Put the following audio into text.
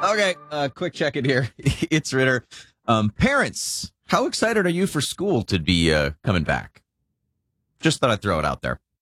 Okay, quick check in here. It's Ritter. Parents, how excited are you for school to be coming back? Just thought I'd throw it out there.